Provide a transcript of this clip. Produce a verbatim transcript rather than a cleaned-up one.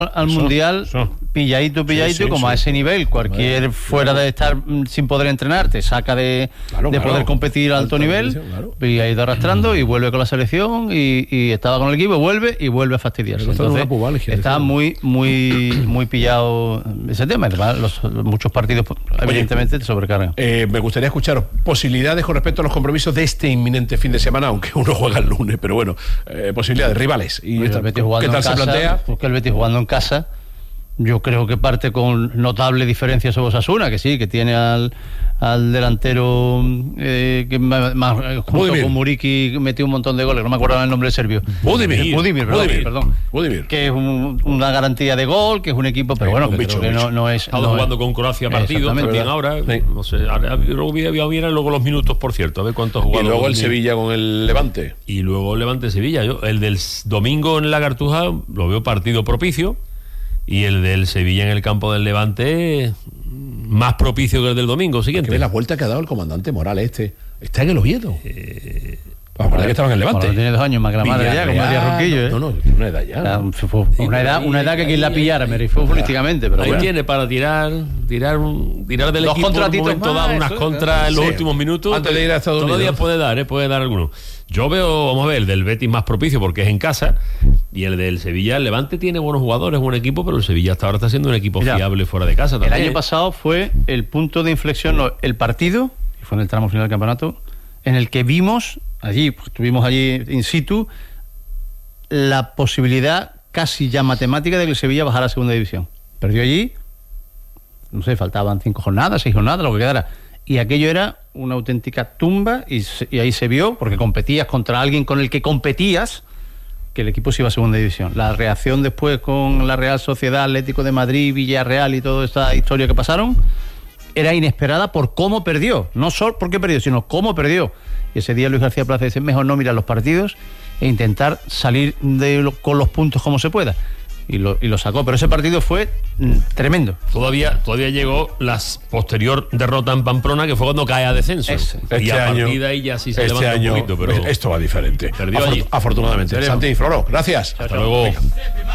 al eso, Mundial eso. pilladito, pilladito, sí, sí, como sí. a ese nivel. Cualquier Claro, fuera claro. de estar mm, sin poder entrenar, te saca de, Claro, de claro. poder competir a alto Alta nivel, competición, claro. y ha ido arrastrando y vuelve con la selección y, y estaba con el equipo, vuelve y vuelve a fastidiarse. Pero está en Entonces, una pubalgia, está decía. muy, muy, muy pillado ese tema. Además, los, los muchos partidos, pues, evidentemente, te sobrecargan. Eh, me gustaría escucharos posibilidades con respecto a los compromisos de este inminente fin de semana, aunque uno juega el lunes, pero bueno, eh, posibilidades, rivales. Y Pues esta- el Betis jugando ¿qué tal en se casa, plantea? Porque el Betis jugando en casa, yo creo que parte con notable diferencia sobre Osasuna, que sí, que tiene al, al delantero eh, que más, más, junto Budimir. con Muriqui metió un montón de goles, no me acuerdo el nombre del serbio. Budimir. Budimir, perdón, Budimir. perdón. Budimir. Que es un- una garantía de gol, que es un equipo, pero Sí, bueno, un que, bicho, creo que un no, bicho. no es. Ha estado no jugando es- con Croacia partidos Exactamente. también ahora. Sí. No sé, ahora luego voy a voy a mirar luego los minutos, por cierto, a ver cuántos Y jugadores. luego el Sevilla con el Levante. Y luego el Levante Sevilla. Yo, el del s- domingo en la Cartuja lo veo partido propicio. Y el del Sevilla en el campo del Levante más propicio que el del domingo Que siguiente. ve la vuelta que ha dado el comandante Morales este. Está en el Oviedo. Eh, Vamos, que estaba en el Levante. Bueno, tiene dos años más que la madre ya, como Villarreal. decía Ronquillo, ¿eh? No, no, tiene una edad ya. Ah, fue una edad, una edad que quien la pillara, me refiero futbolísticamente, pero Ahí bueno. tiene para tirar tirar un- tirar del Dos equipo en un contratitos momento más, dado unas eso, contras en los sí. últimos minutos. Antes de ir a Estados Todavía Unidos. puede dar, ¿eh? puede dar alguno. Yo veo, vamos a ver, el del Betis más propicio porque es en casa, y el del Sevilla, el Levante tiene buenos jugadores, buen equipo, pero el Sevilla hasta ahora está siendo un equipo Mira, fiable fuera de casa El también. año pasado fue el punto de inflexión, no, el partido, que fue en el tramo final del campeonato, en el que vimos allí, pues, estuvimos allí in situ, la posibilidad casi ya matemática de que el Sevilla bajara a segunda división. Perdió allí, no sé, faltaban cinco jornadas, seis jornadas, lo que quedara. Y aquello era una auténtica tumba y, se- y ahí se vio, porque competías contra alguien con el que competías, que el equipo se iba a segunda división. La reacción después con la Real Sociedad, Atlético de Madrid, Villarreal y toda esta historia que pasaron era inesperada por cómo perdió. No solo porque perdió, sino cómo perdió. Y ese día Luis García Plaza dice, mejor no mirar los partidos e intentar salir de lo- con los puntos como se pueda. Y lo, y lo sacó. Pero ese partido fue mm, tremendo. Todavía, todavía llegó la posterior derrota en Pamplona, que fue cuando cae a descenso. Ese. Y Este a año- partir de ahí ya sí se este levanta año, un poquito, pero esto va diferente. Perdió Afor- allí. Afortunadamente. Veremos. Santi Floro, gracias. hasta luego.